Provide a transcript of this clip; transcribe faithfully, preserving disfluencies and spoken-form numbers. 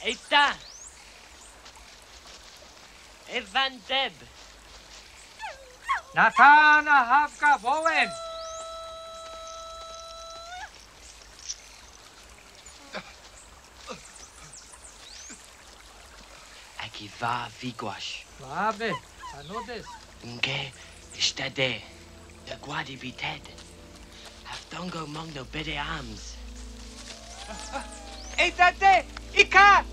Eita! Evan Deb! Natana Havka Bowen! Akiva Vigwash. Vabe, Anodes. Nge Ishtade. The Guadi Bited. Haftongo Mong no Bede Arms. Eitate! Ika!